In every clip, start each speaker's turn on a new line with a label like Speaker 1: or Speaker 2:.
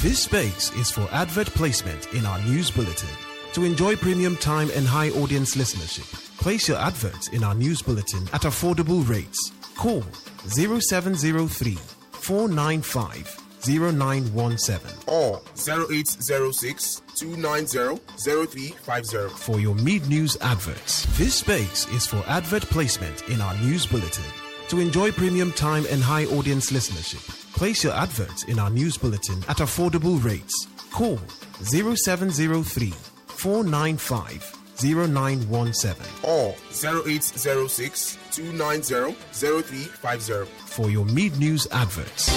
Speaker 1: This space is for advert placement in our news bulletin. To enjoy premium time and high audience listenership, place your adverts in our news bulletin at affordable rates. Call 0703 495 0917
Speaker 2: or 0806 290 0350
Speaker 1: for your mid-news adverts. This space is for advert placement in our news bulletin. To enjoy premium time and high audience listenership, place your adverts in our news bulletin at affordable rates. Call 0703 495 0917
Speaker 2: or 0806 290 0350
Speaker 1: for your mid-news adverts.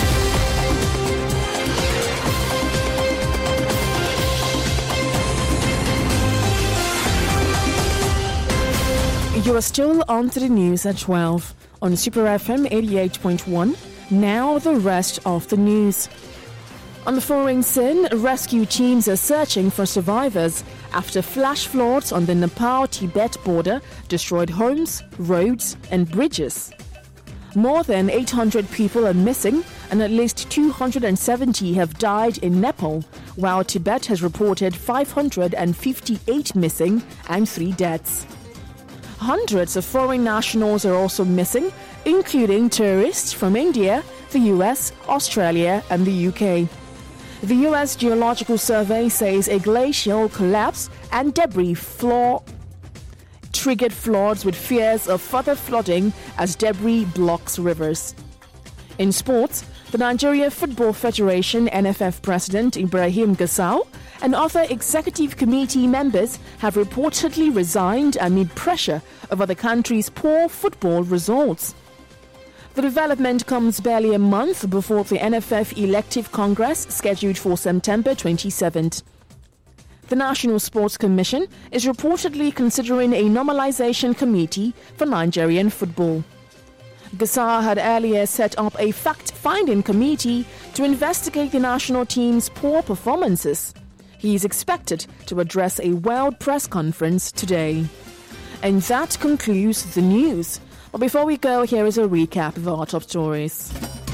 Speaker 3: You are still on to the news at 12 on Super FM 88.1. Now the rest of the news. On the foreign scene, rescue teams are searching for survivors after flash floods on the Nepal-Tibet border destroyed homes, roads and bridges. More than 800 people are missing and at least 270 have died in Nepal, while Tibet has reported 558 missing and 3 deaths. Hundreds of foreign nationals are also missing, including tourists from India, the US, Australia and the UK. The US Geological Survey says a glacial collapse and debris floor triggered floods with fears of further flooding as debris blocks rivers. In sports, the Nigeria Football Federation NFF President Ibrahim Gassau and other executive committee members have reportedly resigned amid pressure over the country's poor football results. The development comes barely a month before the NFF elective congress scheduled for September 27th. The National Sports Commission is reportedly considering a normalization committee for Nigerian football. Gassau had earlier set up a fact-finding committee to investigate the national team's poor performances. He is expected to address a world press conference today. And that concludes the news. But before we go, here is a recap of our top stories.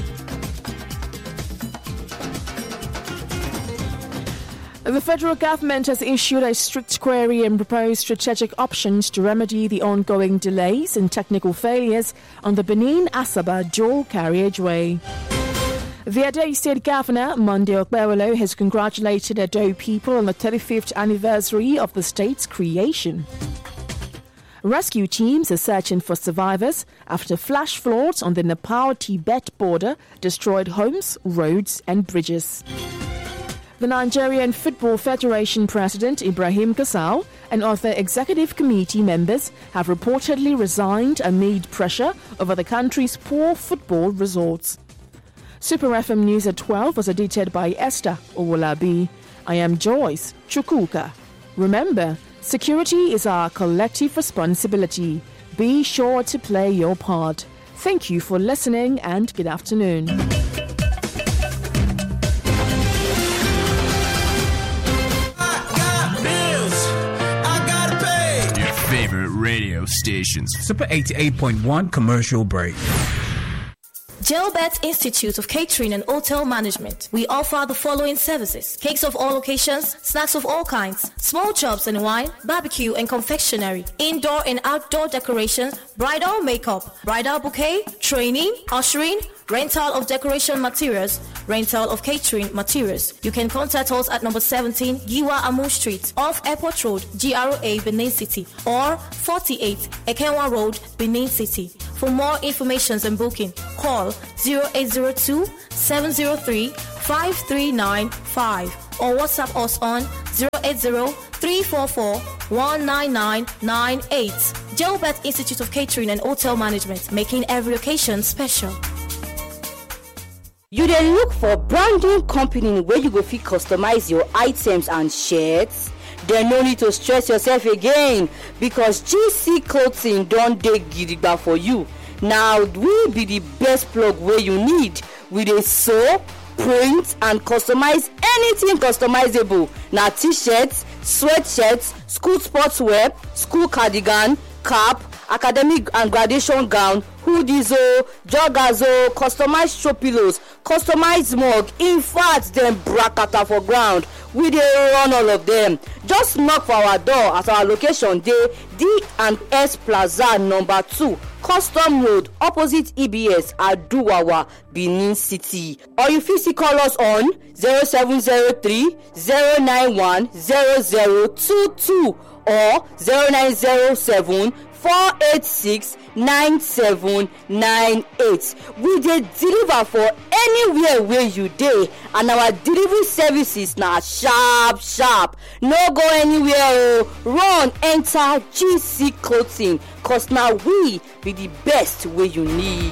Speaker 3: The federal government has issued a strict query and proposed strategic options to remedy the ongoing delays and technical failures on the Benin-Asaba dual carriageway. The Ado State Governor, Monday Okpewolo, has congratulated Ado people on the 35th anniversary of the state's creation. Rescue teams are searching for survivors after flash floods on the Nepal-Tibet border destroyed homes, roads and bridges. The Nigerian Football Federation President Ibrahim Gassau and other executive committee members have reportedly resigned amid pressure over the country's poor football results. Super FM News at 12 was edited by Esther Owolabi. I am Joyce Chukuka. Remember, security is our collective responsibility. Be sure to play your part. Thank you for listening and good afternoon.
Speaker 4: Favorite radio stations.
Speaker 5: Super 88.1 commercial break.
Speaker 6: Gelbert Institute of Catering and Hotel Management. We offer the following services: cakes of all occasions, snacks of all kinds, small chops and wine, barbecue and confectionery, indoor and outdoor decorations, bridal makeup, bridal bouquet, training, ushering, rental of decoration materials, rental of catering materials. You can contact us at number 17 Giwa Amu Street off Airport Road, GRA, Benin City, or 48 Ekenwa Road, Benin City. For more information and booking, call 0802 703 5395 or WhatsApp us on 080 344 19998. Gelbert Institute of Catering and Hotel Management, making every occasion special.
Speaker 7: You dey look for branding company where you go fit customize your items and shirts? Then no need to stress yourself again, because GC Clothing don dey gidigba for you. Now we be the best plug where you need. We dey sew, print and customize anything customizable. Na t-shirts, sweatshirts, school sportswear, school cardigan, cap, academic and graduation gown, hoodies, joggers, customized throw pillows, customized mug. In fact, them brackata for ground. We dey run all of them. Just knock for our door at our location dey D&S Plaza number 2, Custom Road, opposite EBS, Aduwawa, Benin City. Or you fit call us on 0703 091 0022 or 0907 486 9798. We dey deliver for anywhere where you dey, and our delivery services na sharp. No go anywhere run enter GC Clothing, cause now we be the best way you need.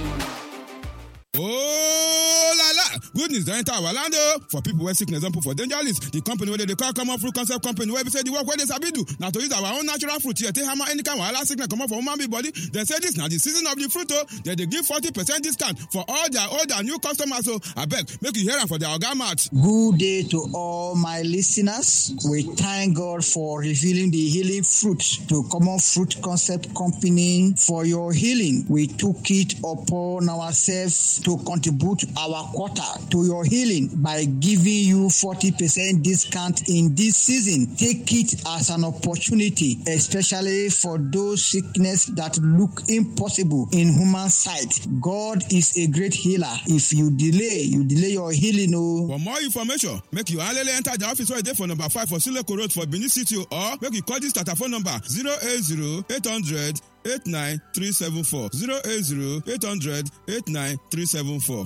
Speaker 8: Oh la la! Good news don enter our land for people wey sickness don put for danger list. The company wey dey call Common Fruit Concept Company wey be say the work wey dey sabi do na to use our own natural fruit here take hammer any kind wahala sickness comot for human being body. Dem say this na the season of the fruit dem dey give 40% discount for all their old and new customers abeg make you hear am for their oga mouth.
Speaker 9: Good day to all my listeners. We thank God for revealing the healing fruit to Common Fruit Concept Company for your healing. We took it upon ourselves to contribute our quota to your healing by giving you 40% discount in this season. Take it as an opportunity, especially for those sickness that look impossible in human sight. God is a great healer. If you delay your healing.
Speaker 8: For more information, make you enter the office right there for number 5 for Sileko Road for Benin City, or make you call this phone number 080-800 89374 080-800 89374.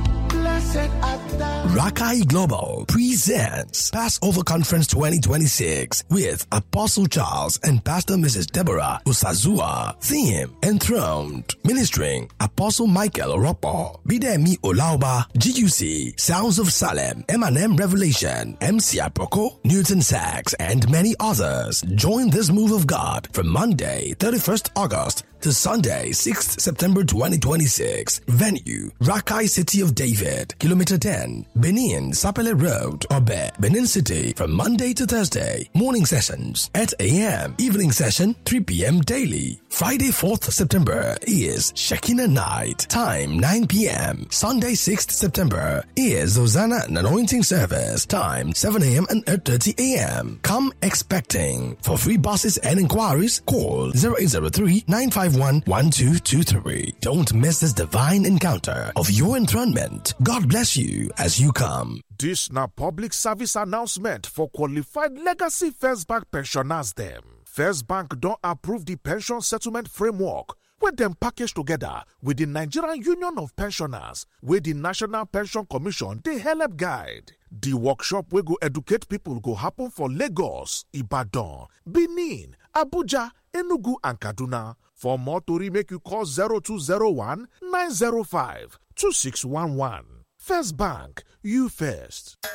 Speaker 10: Rakai Global presents Passover Conference 2026 with Apostle Charles and Pastor Mrs. Deborah Usazua. Theme: Enthroned. Ministering: Apostle Michael Oropo, Bidemi Olauba, GUC, Sounds of Salem, M&M Revelation, MC Aproko, Newton Sachs, and many others. Join this move of God from Monday, 31st August to Sunday, 6th September 2026. Venue: Rakai City of David, Kilometer 10, Benin, Sapele Road, Obe, Benin City, from Monday to Thursday. Morning sessions, 8 a.m. Evening session, 3 p.m. daily. Friday, 4th September is Shekinah Night. Time, 9 p.m. Sunday, 6th September is Hosanna and Anointing Service. Time, 7 a.m. and 8:30 a.m. Come expecting. For free buses and inquiries, call 0803-951-1223. Don't miss this divine encounter of your enthronement. God bless you as you come.
Speaker 11: This na public service announcement for qualified legacy First Bank pensioners dem. First Bank don approve the pension settlement framework wey dem package together with the Nigerian Union of Pensioners, wey the National Pension Commission dey help guide. The workshop wey go educate people go happen for Lagos, Ibadan, Benin, Abuja, Enugu and Kaduna. For more tori, make you call 0201 905 2611. First Bank, you first.